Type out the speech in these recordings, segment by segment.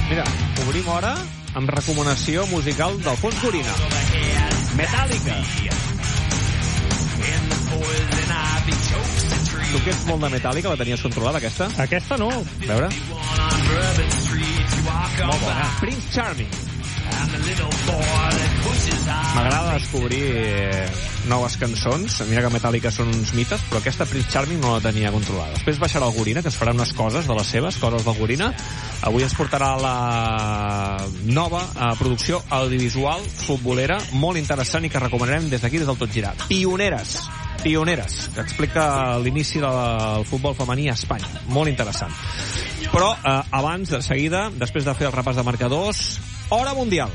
Mira, obrim hora amb recomanació musical d'Alfons Gorina. Metallica. Tu que ets molt de Metallica, la tenies controlada, aquesta? Aquesta no. A veure. Molt bona. Prince Charming. M'agrada descobrir noves cançons. Mira que Metallica són uns mites, però aquesta Prince Charming no la tenia controlada. Després baixarà el Gorina, que ens farà unes coses de les seves, coses del Gorina. Avui ens portarà la nova producció audiovisual futbolera, molt interessant i que recomanarem des d'aquí, des del Tot Girat. Pioneres, que explica l'inici del futbol femení a Espanya. Molt interessant. Però abans, de seguida, després de fer el repàs de marcadors, Hora Mundial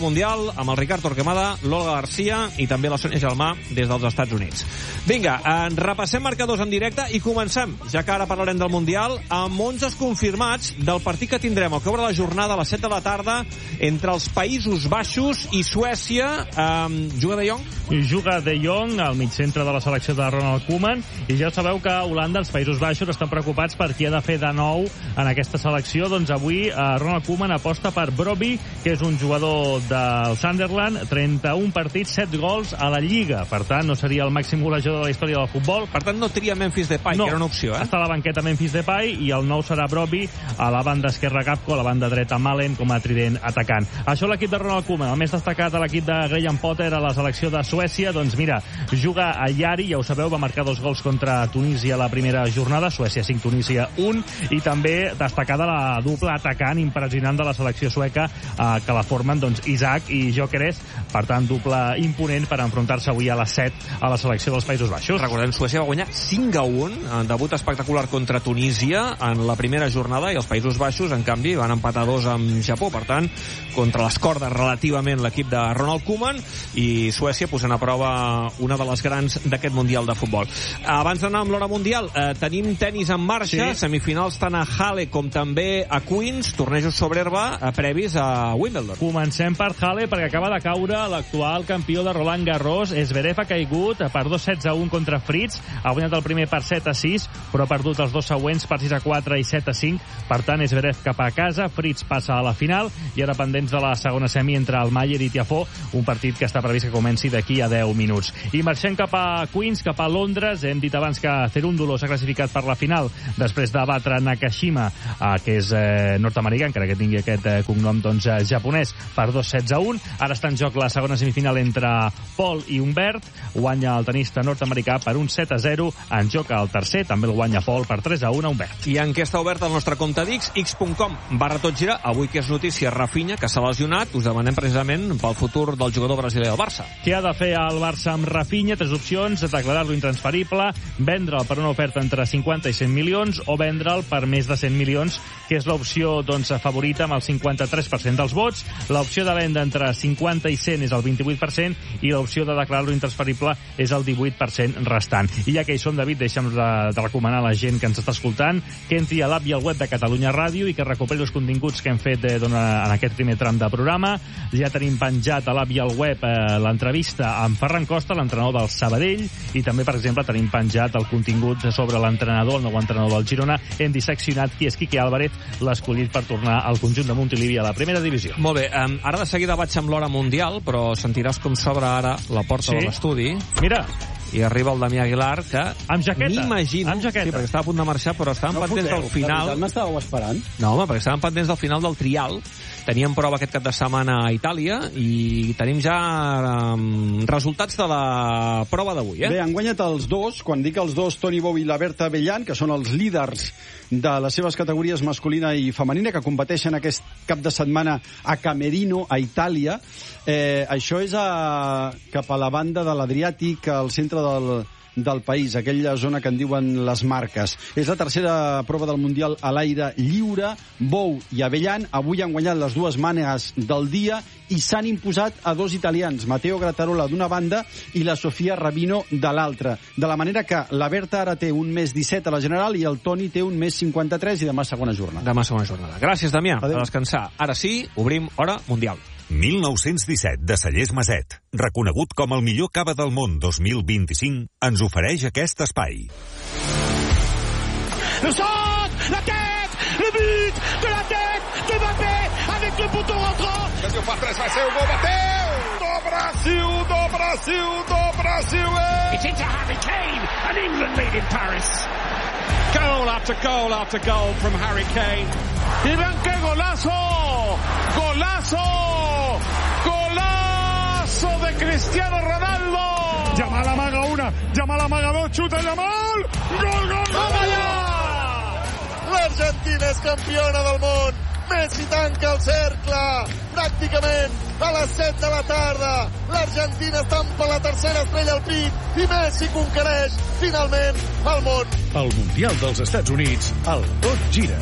amb el Ricard Torquemada, l'Olga Garcia i també la Sònia Gelmà des dels Estats Units. Vinga, repassem marcadors en directe i comencem, ja que ara parlarem del Mundial, amb 11 confirmats del partit que tindrem al que obre la jornada a les 7 de la tarda entre els Països Baixos i Suècia. Juga De Jong? Juga De Jong, al mig centre de la selecció de Ronald Koeman, i ja sabeu que a Holanda els Països Baixos estan preocupats per qui ha de fer de nou en aquesta selecció. Doncs avui Ronald Koeman aposta per Brobbey, que és un jugador del Sunderland, 31 partits, 7 gols a la Lliga. Per tant, no seria el màxim golejador de la història del futbol. Per tant, no tria Memphis Depay, que era una opció, Està a la banqueta Memphis Depay i el nou serà Brobbey, a la banda esquerra Gakpo, a la banda dreta Malen com a trident atacant. Això l'equip de Ronald Koeman. El més destacat a l'equip de Graham Potter a la selecció de Suècia, doncs mira, juga a Yari, ja ho sabeu, va marcar 2 gols contra Tunísia la primera jornada, Suècia 5, Tunísia 1, i també destacada la dupla atacant impressionant de la selecció sueca, que la formen Isaac i Gyökeres, per tant dupla imponent per enfrontar-se avui a les 7 a la selecció dels Països Baixos. Recordem, Suècia va guanyar 5-1, debut espectacular contra Tunísia en la primera jornada, i els Països Baixos, en canvi, van empatar 2 amb Japó. Per tant, contra les cordes relativament l'equip de Ronald Koeman, i Suècia posant a prova una de les grans d'aquest Mundial de futbol. Abans d'anar amb l'Hora Mundial, tenim tenis en marxa, semifinals tant a Halle com també a Queens, tornejos sobre herba previs a Wimbledon. Comencem per Halle, perquè acaba de caure l'actual campió de Roland Garros. Zverev ha caigut per 2-7-1 contra Fritz, ha guanyat el primer per 7-6, però ha perdut els 2 següents per 6-4 i 7-5. Per tant, Zverev cap a casa, Fritz passa a la final, i ara pendents de la segona semi entre el Mayer i Tiafoe, un partit que està previst que comenci d'aquí a 10 minuts. I marxem cap a Queens, cap a Londres. Hem dit abans que Cerúndolo s'ha classificat per la final després de batre Nakashima, que és nord-americà, encara que tingui aquest cognom japonès, per 2-7-1. Ara està en joc la segona semifinal entre Paul i Humbert. Guanya el tenista nord-americà per un 7-0. En joc el tercer, també el guanya Paul per 3-1 a Humbert. I enquesta oberta al nostre compte d'X, x.com/totgira. Avui que és notícia Rafinha, que s'ha lesionat, us demanem precisament pel futur del jugador brasiler del Barça. Què ha de fer el Barça amb Rafinha? 3 opcions: declarar-lo intransferible, vendre'l per una oferta entre 50 i 100 milions o vendre'l per més de 100 milions, que és l'opció favorita amb el 53% dels vots. L'opció de venda entre 50 i 100 és el 28% i l'opció de declarar-lo intransferible és el 18% restant. I ja que hi som, David, deixa'm de recomanar a la gent que ens està escoltant que entri a l'app i al web de Catalunya Ràdio i que recuperi els continguts que hem fet en aquest primer tram de programa. Ja tenim penjat a l'app i al web l'entrevista amb Ferran Costa, l'entrenador del Sabadell, i també, per exemple, tenim penjat el contingut sobre l'entrenador, el nou entrenador del Girona. Hem disseccionat qui és Quique Álvarez, l'escollit per tornar al conjunt de Montilivi a la primera divisió. Molt bé, ara de seguida vaig amb l'Hora Mundial, però sentiràs com s'obre ara la porta de l'estudi. Mira, i arriba el Damià Aguilar, que amb jaqueta, m'imagino, amb jaqueta. Sí, perquè estava a punt de marxar, però estaven pendents del final. M'estàveu esperant? No, home, perquè estaven pendents del final del trial. Teníem prova aquest cap de setmana a Itàlia i tenim ja resultats de la prova d'avui. Bé, han guanyat els dos. Quan dic els dos, Toni Bou i la Berta Bellan, que són els líders de les seves categories masculina i femenina, que competeixen aquest cap de setmana a Camerino, a Itàlia. Això és cap a la banda de l'Adriàtic, al centre del país, aquella zona que en diuen les Marques. És la tercera prova del Mundial a l'aire lliure. Bou i Abellan avui han guanyat les dues mànegues del dia i s'han imposat a dos italians, Matteo Grattarola d'una banda i la Sofia Rabino de l'altra. De la manera que la Berta ara té un més 17 a la general i el Toni té un més 53 i demà segona jornada. Demà segona jornada. Gràcies, Damià. Adéu. A descansar. Ara sí, obrim Hora Mundial. 1917, de Cellers Maset, reconegut com el millor cava del món 2025, ens ofereix aquest espai. Le centre, la tête, le but de la tête de Mbappé. Bateu, gol, bateu! Do Brasil! It's into Harry Kane, and England lead in Paris. Goal after goal after goal from Harry Kane. Y vean qué golazo, golazo de Cristiano Ronaldo. Yamal amaga una, Yamal amaga dos, chuta Yamal, gol. L'Argentina és campiona del món. Messi tanca el cercle, pràcticament a les 7 de la tarda. L'Argentina estampa la tercera estrella al pit i Messi conquereix finalment el món. El Mundial dels Estats Units, el Tot Gira.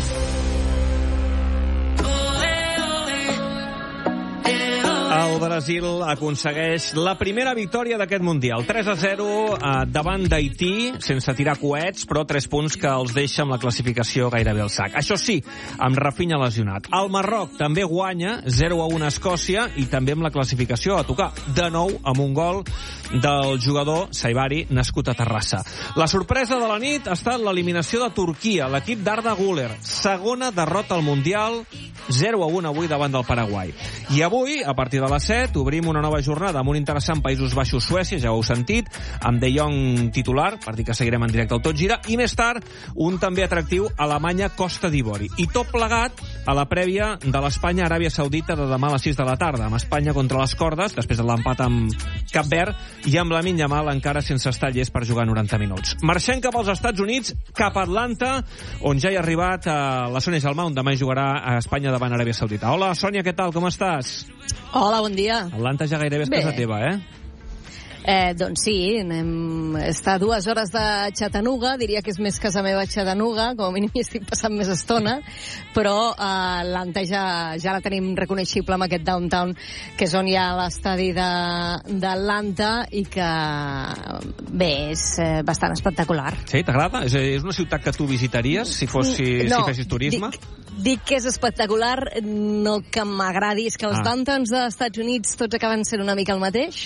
El Brasil aconsegueix la primera victòria d'aquest Mundial. 3-0 davant d'Haití, sense tirar coets, però 3 punts que els deixa amb la classificació gairebé al sac. Això sí, amb Rafinha lesionat. El Marroc també guanya 0-1 a Escòcia i també amb la classificació a tocar. De nou, amb un gol del jugador Saibari, nascut a Terrassa. La sorpresa de la nit ha estat l'eliminació de Turquia, l'equip d'Arda Güler. Segona derrota al Mundial, 0-1 avui davant del Paraguai. I avui, a partir de les 7, obrim una nova jornada amb un interessant Països Baixos-Suècia, ja ho heu sentit, amb De Jong titular, per dir que seguirem en directe al Tot Gira, i més tard, un també atractiu Alemanya-Costa d'Ivori. I tot plegat a la prèvia de l'Espanya-Aràbia Saudita de demà a les 6 de la tarda, amb Espanya contra les cordes, després de l'empat amb Cap Verd, i amb Lamine Yamal encara sense estar llest per jugar 90 minuts. Marxem cap als Estats Units, cap a Atlanta, on ja hi ha arribat la Sònia Gelmà, on demà jugarà a Espanya davant Aràbia Saudita. Hola, Sònia, què tal? Com estàs? Hola, bon dia. Atlanta ja gairebé és casa teva, eh? Doncs sí, està a 2 hores de Chattanooga, diria que és més casa meva Chattanooga, com a mínim hi estic passant més estona, però Atlanta ja la tenim reconeixible amb aquest downtown, que és on hi ha l'estadi d'Atlanta i que, bé, és bastant espectacular. Sí, t'agrada? És una ciutat que tu visitaries si fessis turisme? Dic que és espectacular, no que m'agradi, és que els downtowns dels Estats Units tots acaben sent una mica el mateix,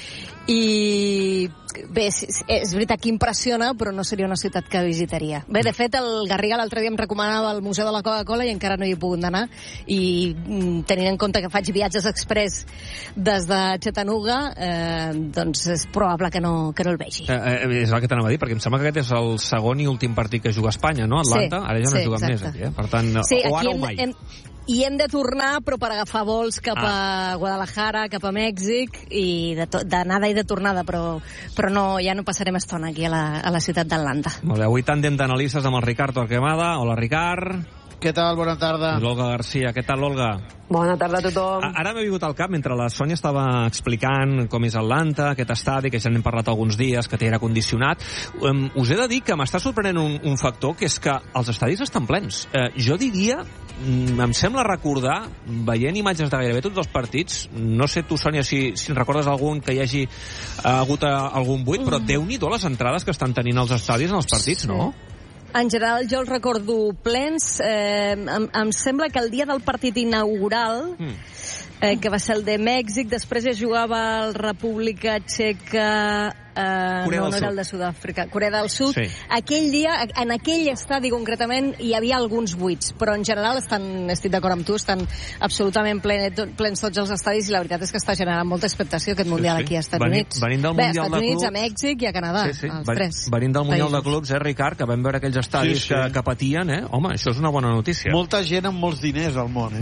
i bé, és veritat que impressiona, però no seria una ciutat que visitaria. Bé, de fet, el Garriga l'altre dia em recomanava el Museu de la Coca-Cola i encara no hi he pogut anar, i tenint en compte que faig viatges express des de Chattanooga, doncs és probable que no el vegi. És el que t'anava a dir, perquè em sembla que aquest és el segon i últim partit que juga a Espanya, no? Atlanta, ara ja no juguen més aquí, Per tant, o ara o mai. I hem de tornar, però per agafar vols cap a Guadalajara, cap a Mèxic, i d'anada i de tornada, però no, ja no passarem estona aquí a la ciutat d'Atlanta. Molt bé, avui tàndem d'analistes amb el Ricard Torquemada. Hola, Ricard. Què tal? Bona tarda. I l'Olga Garcia. Què tal, Olga? Bona tarda a tothom. Ara m'he vingut al cap, mentre la Sònia estava explicant com és Atlanta, aquest estadi, que ja n'hem parlat alguns dies, que té aire condicionat. Us he de dir que m'està sorprenent un factor, que és que els estadis estan plens. Jo diria, em sembla recordar, veient imatges de gairebé tots els partits, no sé tu, Sònia, si recordes algun que hi hagi hagut algun buit, però Déu-n'hi-do les entrades que estan tenint els estadis en els partits, no? En general, jo els recordo plens. Em sembla que el dia del partit inaugural, que va ser el de Mèxic, després es jugava el República Txeca... no era el de Sud-àfrica, Corea del Sud. Sí. Aquell dia, en aquell estadi concretament, hi havia alguns buits, però en general estic d'acord amb tu, estan absolutament plens tots els estadis, i la veritat és que està generant molta expectació aquest Mundial aquí a Estats Units. Venint del Mundial de Clubs... Estats Units, a Mèxic i a Canadà, els tres. Venint del Mundial de Clubs, Ricard, que vam veure aquells estadis que patien, home, això és una bona notícia. Molta gent amb molts diners al món,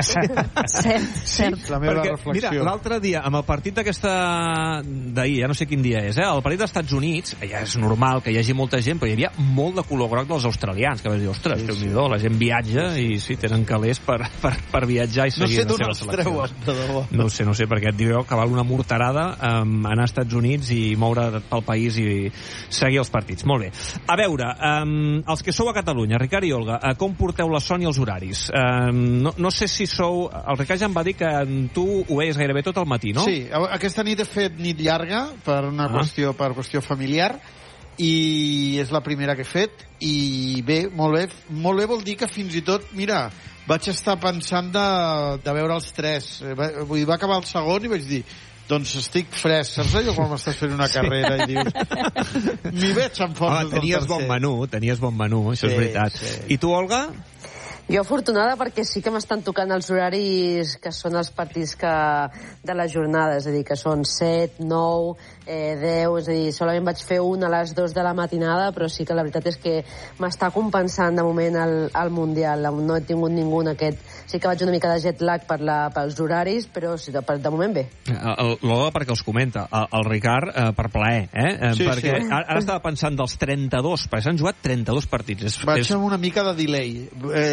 Cert. La meva reflexió. Mira, l'altre dia, amb el partit d'ahir, ja no sé quin dia és, el partit dels Estats Units, ja és normal que hi hagi molta gent, però hi havia molt de color groc dels australians, que vas dir, ostres, Déu-n'hi-do, la gent viatja i sí, tenen calés per viatjar i seguir la seva selecció. No sé, perquè et diu que val una morterada anar als Estats Units i moure pel país i seguir els partits. Molt bé. A veure, els que sou a Catalunya, Ricard i Olga, com porteu la son i els horaris? No sé si sou... El Ricard ja em va dir que tu ho veies gairebé tot al matí, no? Sí, aquesta nit he fet nit llarga per una qüestió familiar, i és la primera que he fet, i bé, molt bé vol dir que fins i tot, mira, vaig estar pensant de veure els tres. Vull dir, va acabar el segon i vaig dir, doncs estic fresc. Saps allò quan m'estàs fent una carrera i dius, m'hi veig amb forces del tercer. Tenies bon menú, això és veritat. Sí. I tu, Olga? Jo afortunada perquè sí que m'estan tocant els horaris que són els partits de la jornada, és a dir, que són 7, 9, 10, és a dir, solament vaig fer un a les 2 de la matinada, però sí que la veritat és que m'està compensant de moment el Mundial. No he tingut ningú en aquest... Sí que vaig una mica de jet lag pels horaris, però sí, de moment bé. L'Ola perquè els comenta, el Ricard per plaer, Sí, perquè sí. ara estava pensant dels 32, perquè s'han jugat 32 partits. Vaig amb una mica de delay.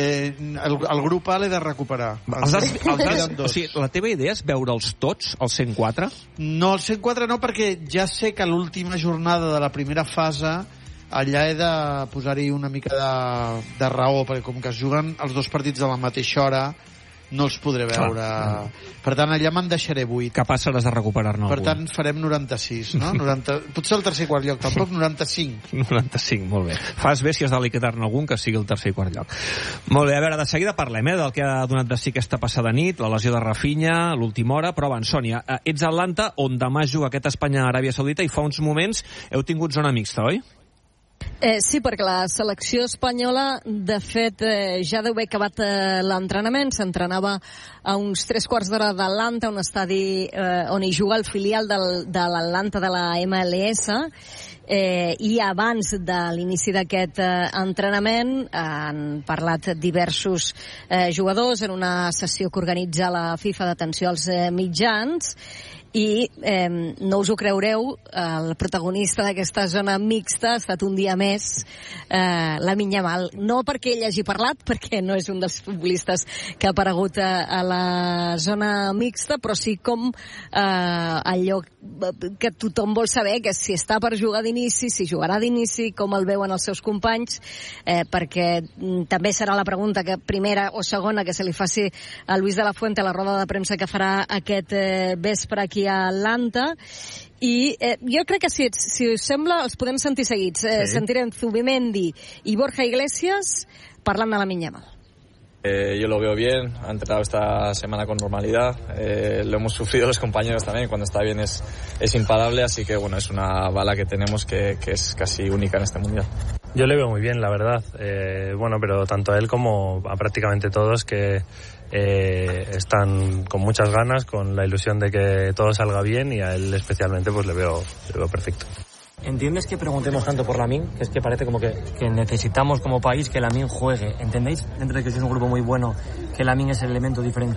El grup A l'he de recuperar. O sigui, la teva idea és veure'ls tots, els 104? No, els 104 no, perquè ja sé que l'última jornada de la primera fase allà he de posar-hi una mica de raó, perquè com que es juguen els dos partits a la mateixa hora no els podré veure. Per tant, allà me'n deixaré 8. Que passaràs a recuperar-ne Per algun. tant, farem 96, no? Potser el tercer i quart lloc, tampoc 95. 95, molt bé. Fas bé si has de liquidar-ne algun que sigui el tercer i quart lloc. Molt bé, a veure, de seguida parlem del que ha donat de si aquesta passada nit, la lesió de Rafinha, l'última hora, però abans, Sònia, ets a Atlanta, on demà juga aquest Espanya-Aràbia Saudita, i fa uns moments heu tingut zona mixta, oi? Sí, perquè la selecció espanyola, de fet, ja deu haver acabat l'entrenament. S'entrenava a uns 3/4 d'hora d'Atlanta, un estadi on hi juga el filial de l'Atlanta de la MLS, i abans de l'inici d'aquest entrenament han parlat diversos jugadors en una sessió que organitza la FIFA d'atenció als mitjans. I no us ho creureu, el protagonista d'aquesta zona mixta ha estat un dia més Lamine Yamal. No perquè ell hagi parlat, perquè no és un dels futbolistes que ha aparegut a la zona mixta, però sí com allò que tothom vol saber, que si està per jugar d'inici, si jugarà d'inici, com el veuen els seus companys, perquè també serà la pregunta que primera o segona que se li faci a Luis de la Fuente a la roda de premsa que farà aquest vespre aquí a Atlanta. I jo crec que si us sembla els podem sentir seguits. Sentirem Zubimendi i Borja Iglesias parlant de Lamine Yamal. Yo lo veo bien, ha entrenado esta semana con normalidad, lo hemos sufrido los compañeros también, cuando está bien es imparable, así que bueno, es una bala que tenemos que es casi única en este mundial. Yo le veo muy bien, la verdad, bueno, pero tanto a él como a prácticamente todos que están con muchas ganas, con la ilusión de que todo salga bien, y a él especialmente pues le veo perfecto. ¿Entiendes que preguntemos tanto por Lamine? Que es que parece como que necesitamos como país que Lamine juegue. ¿Entendéis? Dentro de que es un grupo muy bueno, que Lamine es el elemento diferencial.